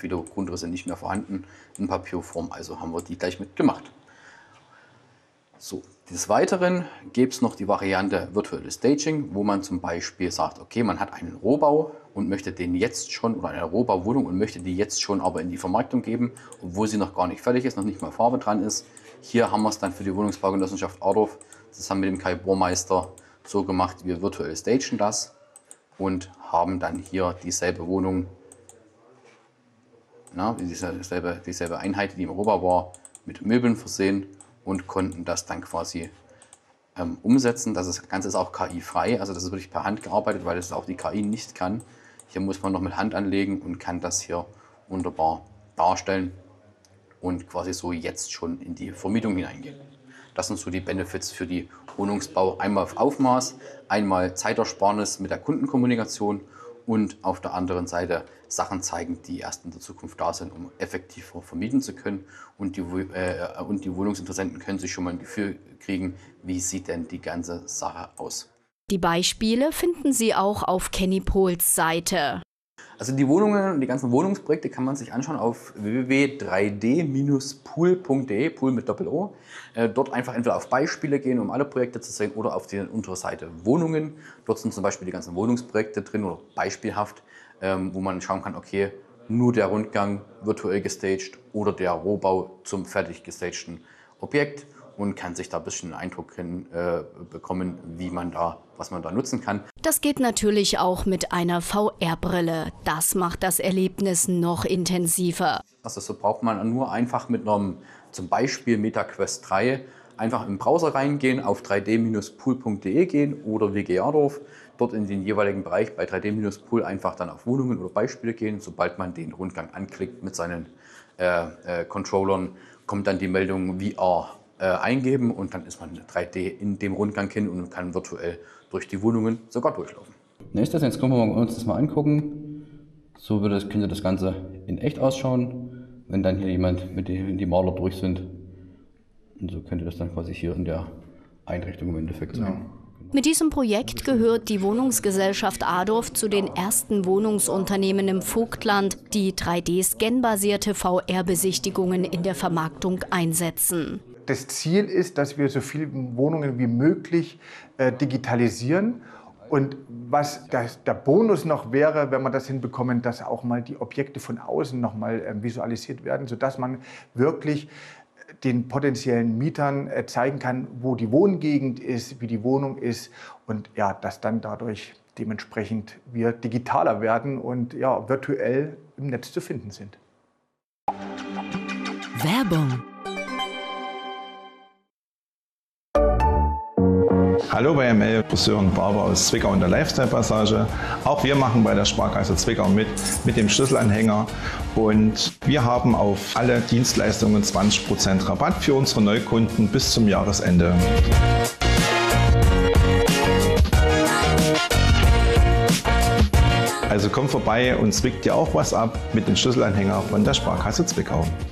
viele Grundrisse nicht mehr vorhanden in Papierform, also haben wir die gleich mit gemacht. So, des Weiteren gibt es noch die Variante virtuelles Staging, wo man zum Beispiel sagt, okay, man hat einen Rohbau und möchte den jetzt schon, oder eine Rohbauwohnung und möchte die jetzt schon aber in die Vermarktung geben, obwohl sie noch gar nicht fertig ist, noch nicht mal Farbe dran ist. Hier haben wir es dann für die Wohnungsbaugenossenschaft Adorf, das haben wir mit dem Kai Bohrmeister so gemacht, wir virtuell stagen das und haben dann hier dieselbe Wohnung, dieselbe Einheit, die im Rohbau war, mit Möbeln versehen und konnten das dann quasi umsetzen. Das Ganze ist auch KI-frei, also das ist wirklich per Hand gearbeitet, weil das auch die KI nicht kann. Hier muss man noch mit Hand anlegen und kann das hier wunderbar darstellen und quasi so jetzt schon in die Vermietung hineingehen. Das sind so die Benefits für die Wohnungsbau. Einmal auf Aufmaß, einmal Zeitersparnis mit der Kundenkommunikation und auf der anderen Seite Sachen zeigen, die erst in der Zukunft da sind, um effektiver vermieten zu können. Und die Wohnungsinteressenten können sich schon mal ein Gefühl kriegen, wie sieht denn die ganze Sache aus. Die Beispiele finden Sie auch auf Kenny Pohls Seite. Also die Wohnungen und die ganzen Wohnungsprojekte kann man sich anschauen auf www.3d-pool.de, Pool mit Doppel-O. Dort einfach entweder auf Beispiele gehen, um alle Projekte zu sehen, oder auf die untere Seite Wohnungen. Dort sind zum Beispiel die ganzen Wohnungsprojekte drin oder beispielhaft, wo man schauen kann, okay, nur der Rundgang virtuell gestaged oder der Rohbau zum fertig gestagten Objekt, und kann sich da ein bisschen einen Eindruck bekommen, was man da nutzen kann. Das geht natürlich auch mit einer VR-Brille. Das macht das Erlebnis noch intensiver. Also so braucht man nur einfach mit einem, zum Beispiel MetaQuest 3, einfach im Browser reingehen, auf 3d-pool.de gehen oder WG Adorf, dort in den jeweiligen Bereich bei 3d-pool einfach dann auf Wohnungen oder Beispiele gehen. Sobald man den Rundgang anklickt mit seinen Controllern, kommt dann die Meldung VR eingeben und dann ist man 3D in dem Rundgang hin und kann virtuell durch die Wohnungen sogar durchlaufen. Nächstes, jetzt können wir uns das mal angucken. So könnte das Ganze in echt ausschauen, wenn dann hier jemand mit die Maler durch sind. Und so könnte das dann quasi hier in der Einrichtung im Endeffekt sein. Ja. Mit diesem Projekt gehört die Wohnungsgesellschaft Adorf zu den ersten Wohnungsunternehmen im Vogtland, die 3D-Scan-basierte VR-Besichtigungen in der Vermarktung einsetzen. Das Ziel ist, dass wir so viele Wohnungen wie möglich digitalisieren. Und was der Bonus noch wäre, wenn wir das hinbekommen, dass auch mal die Objekte von außen noch mal visualisiert werden, sodass man wirklich den potenziellen Mietern zeigen kann, wo die Wohngegend ist, wie die Wohnung ist, und ja, dass dann dadurch dementsprechend wir digitaler werden und ja, virtuell im Netz zu finden sind. Werbung. Hallo bei ML, Friseur und Barber aus Zwickau und der Lifestyle Passage. Auch wir machen bei der Sparkasse Zwickau mit dem Schlüsselanhänger, und wir haben auf alle Dienstleistungen 20% Rabatt für unsere Neukunden bis zum Jahresende. Also komm vorbei und zwickt dir auch was ab mit dem Schlüsselanhänger von der Sparkasse Zwickau.